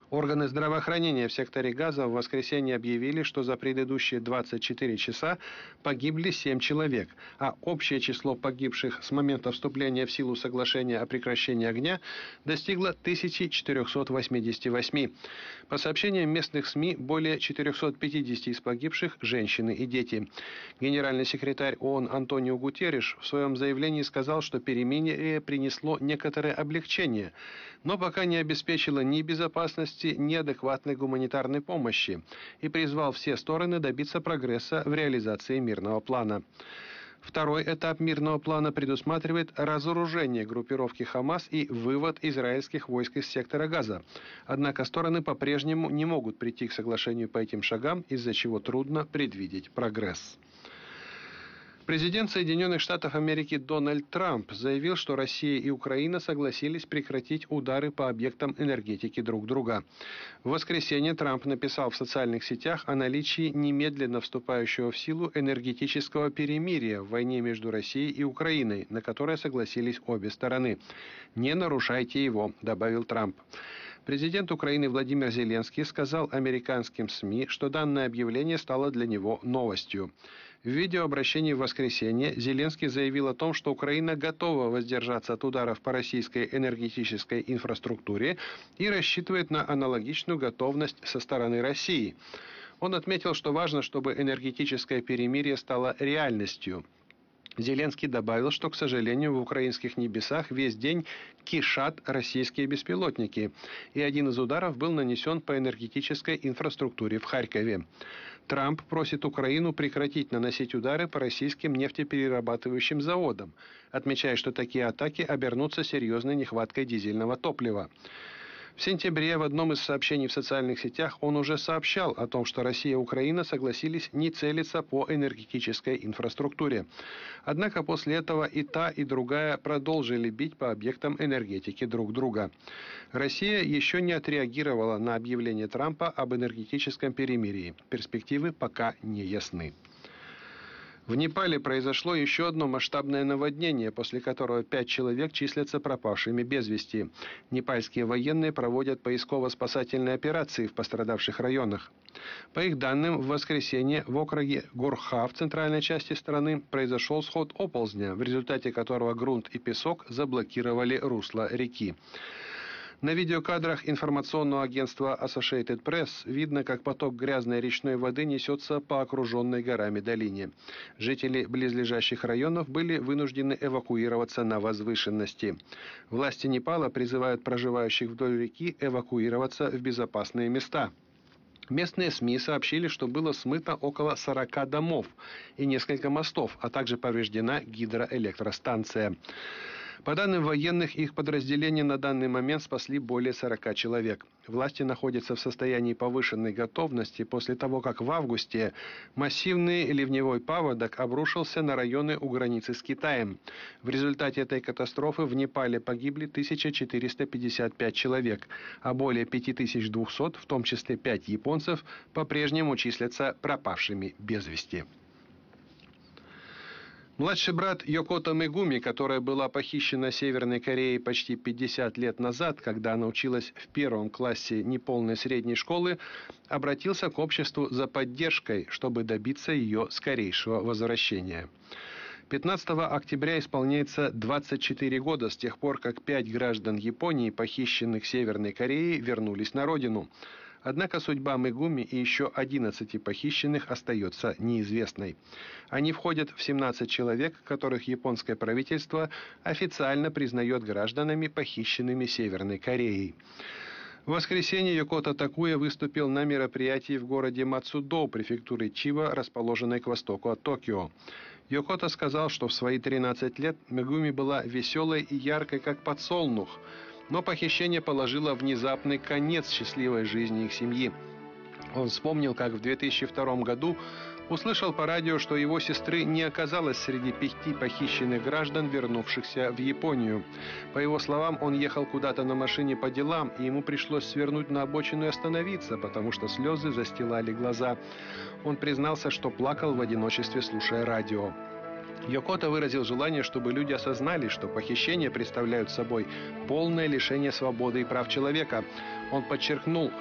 Органы здравоохранения в секторе Газа в воскресенье объявили, что за предыдущие 24 часа погибли 7 человек, а общее число погибших с момента вступления в силу соглашения о прекращении огня достигло 1488. По сообщениям местных СМИ, более 450 из погибших – женщины и дети. Генеральный секретарь ООН Антонио Гутерриш в своем заявлении сказал, что перемирие принесло некоторое облегчение, но пока не обеспечило ни безопасности, ни адекватной гуманитарной помощи, и призвал все стороны добиться прогресса в реализации мирного плана. Второй этап мирного плана предусматривает разоружение группировки «Хамас» и вывод израильских войск из сектора Газа. Однако стороны по-прежнему не могут прийти к соглашению по этим шагам, из-за чего трудно предвидеть прогресс. Президент Соединенных Штатов Америки Дональд Трамп заявил, что Россия и Украина согласились прекратить удары по объектам энергетики друг друга. В воскресенье Трамп написал в социальных сетях о наличии немедленно вступающего в силу энергетического перемирия в войне между Россией и Украиной, на которое согласились обе стороны. «Не нарушайте его», — добавил Трамп. Президент Украины Владимир Зеленский сказал американским СМИ, что данное объявление стало для него новостью. В видеообращении в воскресенье Зеленский заявил о том, что Украина готова воздержаться от ударов по российской энергетической инфраструктуре и рассчитывает на аналогичную готовность со стороны России. Он отметил, что важно, чтобы энергетическое перемирие стало реальностью. Зеленский добавил, что, к сожалению, в украинских небесах весь день кишат российские беспилотники, и один из ударов был нанесен по энергетической инфраструктуре в Харькове. Трамп просит Украину прекратить наносить удары по российским нефтеперерабатывающим заводам, отмечая, что такие атаки обернутся серьезной нехваткой дизельного топлива. В сентябре в одном из сообщений в социальных сетях он уже сообщал о том, что Россия и Украина согласились не целиться по энергетической инфраструктуре. Однако после этого и та, и другая продолжили бить по объектам энергетики друг друга. Россия еще не отреагировала на объявление Трампа об энергетическом перемирии. Перспективы пока не ясны. В Непале произошло еще одно масштабное наводнение, после которого 5 человек числятся пропавшими без вести. Непальские военные проводят поисково-спасательные операции в пострадавших районах. По их данным, в воскресенье в округе Горха в центральной части страны произошел сход оползня, в результате которого грунт и песок заблокировали русло реки. На видеокадрах информационного агентства Associated Press видно, как поток грязной речной воды несется по окруженной горами долине. Жители близлежащих районов были вынуждены эвакуироваться на возвышенности. Власти Непала призывают проживающих вдоль реки эвакуироваться в безопасные места. Местные СМИ сообщили, что было смыто около 40 домов и несколько мостов, а также повреждена гидроэлектростанция. По данным военных, их подразделения на данный момент спасли более 40 человек. Власти находятся в состоянии повышенной готовности после того, как в августе массивный ливневой паводок обрушился на районы у границы с Китаем. В результате этой катастрофы в Непале погибли 1455 человек, а более 5200, в том числе 5 японцев, по-прежнему числятся пропавшими без вести. Младший брат Йокото Мегуми, которая была похищена Северной Кореей почти 50 лет назад, когда она училась в 1 классе неполной средней школы, обратился к обществу за поддержкой, чтобы добиться ее скорейшего возвращения. 15 октября исполняется 24 года с тех пор, как 5 граждан Японии, похищенных Северной Кореей, вернулись на родину. Однако судьба Мегуми и еще 11 похищенных остается неизвестной. Они входят в 17 человек, которых японское правительство официально признает гражданами, похищенными Северной Кореей. В воскресенье Йокото Такуя выступил на мероприятии в городе Мацудо, префектуры Чиба, расположенной к востоку от Токио. Йокото сказал, что в свои 13 лет Мегуми была веселой и яркой, как подсолнух, но похищение положило внезапный конец счастливой жизни их семьи. Он вспомнил, как в 2002 году услышал по радио, что его сестры не оказалось среди 5 похищенных граждан, вернувшихся в Японию. По его словам, он ехал куда-то на машине по делам, и ему пришлось свернуть на обочину и остановиться, потому что слезы застилали глаза. Он признался, что плакал в одиночестве, слушая радио. Йокото выразил желание, чтобы люди осознали, что похищения представляют собой полное лишение свободы и прав человека. Он подчеркнул,